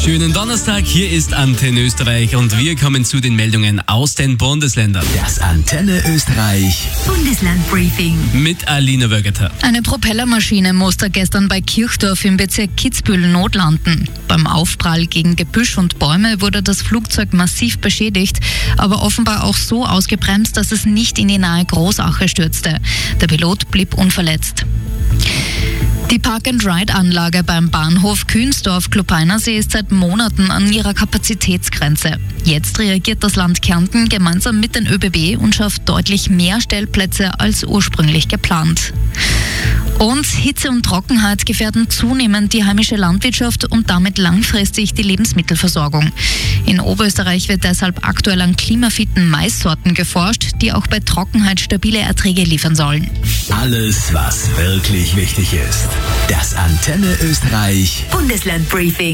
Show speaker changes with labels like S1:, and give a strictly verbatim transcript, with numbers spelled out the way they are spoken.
S1: Schönen Donnerstag, hier ist Antenne Österreich und wir kommen zu den Meldungen aus den Bundesländern.
S2: Das Antenne Österreich
S3: Bundeslandbriefing
S1: Mit Alina Wögeter.
S4: Eine Propellermaschine musste gestern bei Kirchdorf im Bezirk Kitzbühel notlanden. Beim Aufprall gegen Gebüsch und Bäume wurde das Flugzeug massiv beschädigt, aber offenbar auch so ausgebremst, dass es nicht in die nahe Großache stürzte. Der Pilot blieb unverletzt. Die Park-and-Ride-Anlage beim Bahnhof Kühnsdorf-Klopeinersee ist seit Monaten an ihrer Kapazitätsgrenze. Jetzt reagiert das Land Kärnten gemeinsam mit den ÖBB und schafft deutlich mehr Stellplätze als ursprünglich geplant. Und Hitze und Trockenheit gefährden zunehmend die heimische Landwirtschaft und damit langfristig die Lebensmittelversorgung. In Oberösterreich wird deshalb aktuell an klimafitten Maissorten geforscht, die auch bei Trockenheit stabile Erträge liefern sollen.
S2: Alles, was wirklich wichtig ist. Das Antenne Österreich
S3: Bundeslandbriefing.